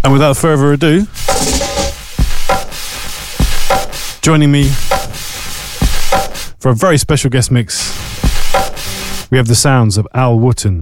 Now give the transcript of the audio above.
And without further ado, joining me for a very special guest mix, we have the sounds of Al Wooten.